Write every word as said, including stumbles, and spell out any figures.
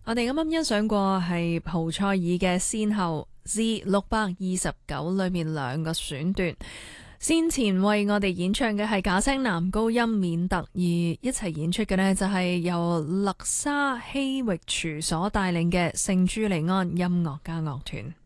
我哋啱啱欣賞過係蒲賽爾嘅先後 Z 六百二十九裏面兩個選段，先前為我哋演唱嘅係假聲男高音免特，而一齊演出嘅呢，就係由勒沙希域廚所帶領嘅聖朱利安音樂家樂團。